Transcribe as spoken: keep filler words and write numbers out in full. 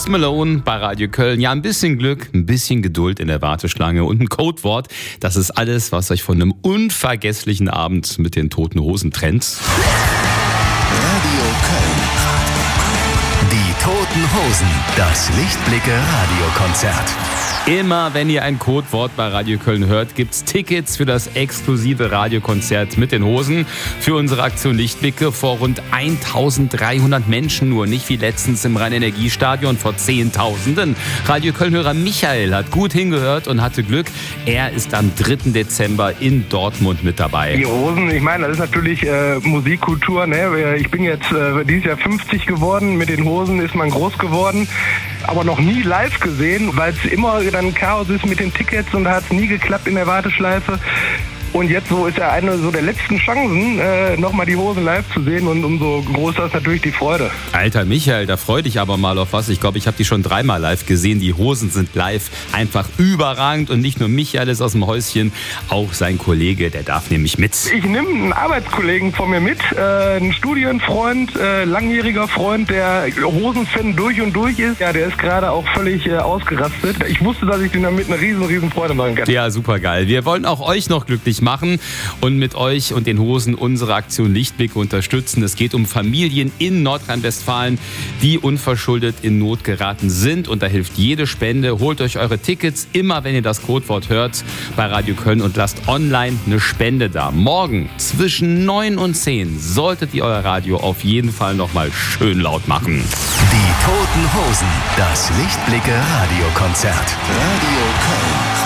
Post Malone bei Radio Köln. Ja, ein bisschen Glück, ein bisschen Geduld in der Warteschlange und ein Codewort. Das ist alles, was euch von einem unvergesslichen Abend mit den Toten Hosen trennt. Radio Köln. Die Toten Hosen. Das Lichtblicke Radiokonzert. Immer wenn ihr ein Codewort bei Radio Köln hört, gibt's Tickets für das exklusive Radiokonzert mit den Hosen. Für unsere Aktion Lichtblicke vor rund eintausenddreihundert Menschen nur. Nicht wie letztens im Rhein-Energiestadion vor Zehntausenden. Radio Köln-Hörer Michael hat gut hingehört und hatte Glück. Er ist am dritten Dezember in Dortmund mit dabei. Die Hosen, ich meine, das ist natürlich äh, Musikkultur. Ne? Ich bin jetzt äh, dieses Jahr fünfzig geworden. Mit den Hosen ist man groß geworden. Aber noch nie live gesehen, weil es immer dann Chaos ist mit den Tickets und da hat es nie geklappt in der Warteschleife. Und jetzt so ist ja eine so der letzten Chancen, äh, nochmal die Hosen live zu sehen und umso größer ist natürlich die Freude. Alter Michael, da freu dich aber mal auf was. Ich glaube, ich habe die schon dreimal live gesehen. Die Hosen sind live einfach überragend und nicht nur Michael ist aus dem Häuschen, auch sein Kollege, der darf nämlich mit. Ich nehme einen Arbeitskollegen von mir mit, äh, einen Studienfreund, äh, langjähriger Freund, der Hosenfan durch und durch ist. Ja, der ist gerade auch völlig äh, ausgerastet. Ich wusste, dass ich den damit eine riesen, riesen Freude machen kann. Ja, super geil. Wir wollen auch euch noch glücklich machen und mit euch und den Hosen unsere Aktion Lichtblicke unterstützen. Es geht um Familien in Nordrhein-Westfalen, die unverschuldet in Not geraten sind und da hilft jede Spende. Holt euch eure Tickets immer, wenn ihr das Codewort hört bei Radio Köln und lasst online eine Spende da. Morgen zwischen neun und zehn solltet ihr euer Radio auf jeden Fall nochmal schön laut machen. Die Toten Hosen, das Lichtblicke Radiokonzert. Radio Köln.